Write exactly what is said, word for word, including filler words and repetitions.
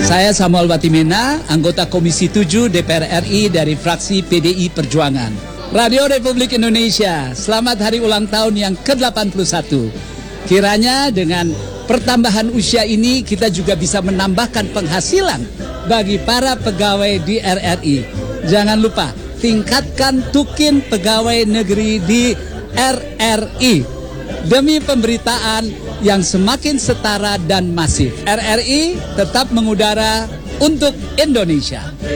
Saya Samuel Batimena, anggota Komisi tujuh D P R R I dari fraksi P D I Perjuangan. Radio Republik Indonesia, selamat hari ulang tahun yang ke delapan puluh satu. Kiranya dengan pertambahan usia ini kita juga bisa menambahkan penghasilan bagi para pegawai di R R I. Jangan lupa, tingkatkan tukin pegawai negeri di R R I demi pemberitaan yang semakin setara dan masif. R R I tetap mengudara untuk Indonesia.